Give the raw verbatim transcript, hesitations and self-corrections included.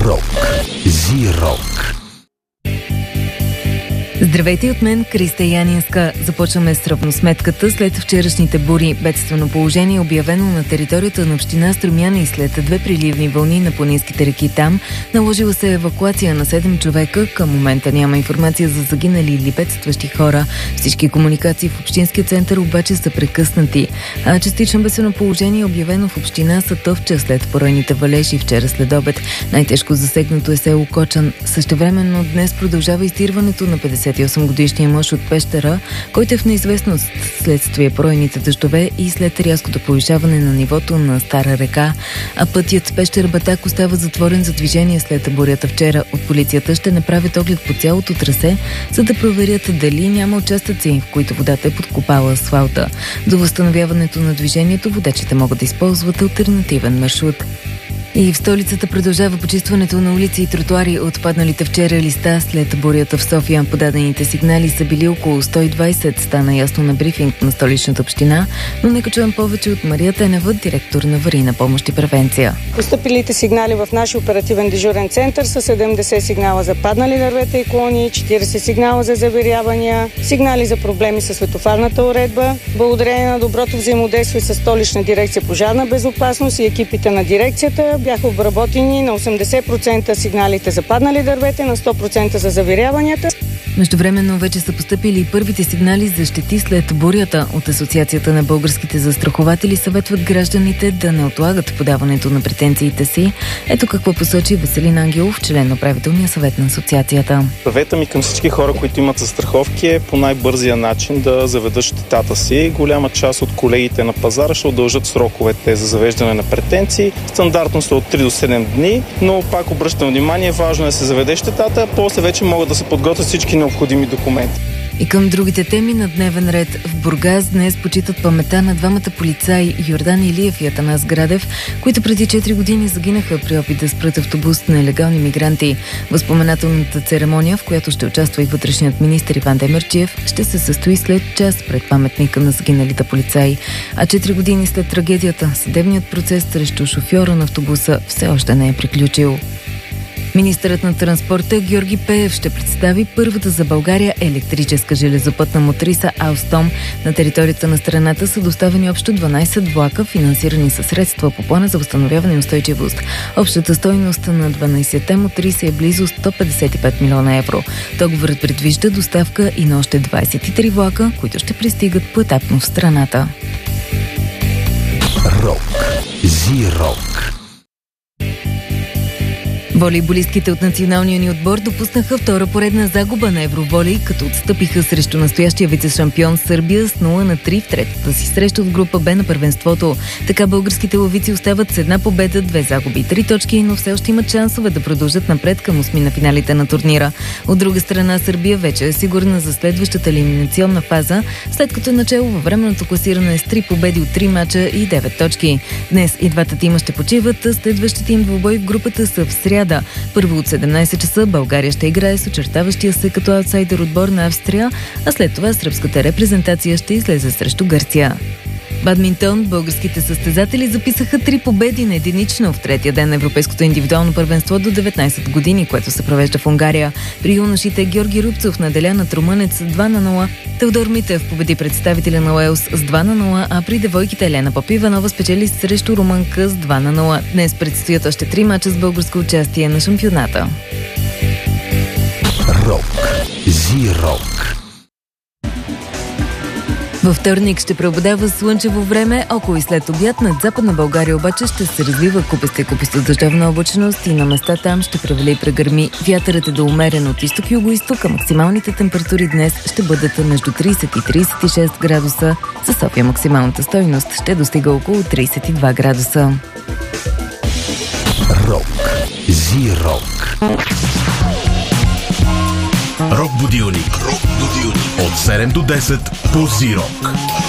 Рок. Зи-рок. Здравейте от мен, Криста Янинска. Започваме с равносметката след вчерашните бури. Бедствено положение, обявено на територията на община Струмяни и след две приливни вълни на планинските реки там. Наложила се евакуация на седем човека. Към момента няма информация за загинали или бедстващи хора. Всички комуникации в общинския център обаче са прекъснати. А частично бедствено положение, обявено в община Сатовча след поройните валежи вчера след обед. Най-тежко засегнато е село Кочан. Същевременно днес продължава изтирването на петдесет и осем годишния мъж от Пещера, който е в неизвестност следствие поройните дъждове и след рязкото повишаване на нивото на Стара река. А пътят Пещера-Батак остава затворен за движение след бурята вчера. От полицията ще направят оглед по цялото трасе, за да проверят дали няма участъци, в които водата е подкопала асфалта. До възстановяването на движението водачите могат да използват алтернативен маршрут. И в столицата продължава почистването на улици и тротуари от падналите вчера листа след бурята в София. Подадените сигнали са били около сто и двайсет, стана ясно на брифинг на столичната община, но нека чуем повече от Мария Тенева, директор на аварийна помощ и превенция. Постъпилите сигнали в нашия оперативен дежурен център са седемдесет сигнала за паднали дървета и клони, четирийсет сигнала за завирявания, сигнали за проблеми с светофарната уредба. Благодарение на доброто взаимодействие с столична дирекция пожарна безопасност и екипите на дирекцията бяха обработени на осемдесет процента сигналите за паднали дървета, на сто процента за завиряванията. Междувременно вече са постъпили и първите сигнали за щети след бурята. От Асоциацията на българските застрахователи съветват гражданите да не отлагат подаването на претенциите си. Ето какво посочи Веселин Ангелов, член на управителния съвет на асоциацията. Съветът ми към всички хора, които имат застраховки, е по най-бързия начин да заведат щетата си. Голяма част от колегите на пазара ще удължат сроковете за завеждане на претенции. Стандартно са от три до седем дни, но пак обръщам внимание, важно е да се заведе щетата, после вече могат да се подготвят всички необходими документи. И към другите теми на дневен ред. В Бургас днес почитат паметта на двамата полицаи Йордан Илиев и Атанас Градев, които преди четири години загинаха при опит да спрат автобус на нелегални мигранти. Възпоменателната церемония, в която ще участва и вътрешният министър Иван Демерджиев, ще се състои след час пред паметника на загиналите полицаи. А четири години след трагедията, съдебният процес срещу шофьора на автобуса все още не е приключил. Министърът на транспорта Георги Пеев ще представи първата за България електрическа железопътна мотриса Алстом. На територията на страната са доставени общо дванайсет влака, финансирани със средства по плана за възстановяване и устойчивост. Общата стойност на дванайсетте мотриси е близо сто петдесет и пет милиона евро. Договорът предвижда доставка и на още двайсет и три влака, които ще пристигат поетапно в страната. Рок. Зи-рок. Волейболистките от националния ни отбор допуснаха втора поредна загуба на Евроволей, като отстъпиха срещу настоящия вице-шампион Сърбия с нула на три в третата си среща в група Б на първенството. Така българските ловици остават с една победа, две загуби и три точки, но все още имат шансове да продължат напред към осми на финалите на турнира. От друга страна, Сърбия вече е сигурна за следващата елиминационна фаза, след като е начало във временното класиране с три победи от три мача и девет точки. Днес и двата тима ще почиват, а следващите им двубой в групата са в сряда. Първо от седемнайсет часа България ще играе с очертаващия се като аутсайдер отбор на Австрия, а след това сръбската репрезентация ще излезе срещу Гърция. Бадминтон, българските състезатели записаха три победи на единично в третия ден на Европейското индивидуално първенство до деветнайсет години, което се провежда в Унгария. При юношите Георги Рубцов наделя над румънец с два на нула, Теодор Митев победи представителя на Уелс с два на нула, а при девойките Елена Попиванова спечели срещу румънка с два на нула. Днес предстоят още три мача с българско участие на шампионата. Рок. Зи-рок. Във вторник ще преобладава слънчево време, около и след обяд. Над Западна България обаче ще се развива купеста и купеста дъждовна облачност и на места там ще превали и прегърми. Вятърът е до умерен от изток и югоизток, а максималните температури днес ще бъдат между трийсет и трийсет и шест градуса. За София максималната стойност ще достига около трийсет и два градуса. Рок. Зи-рок. Рок будилник. Рок будилник. От седем до десет по Зи-рок.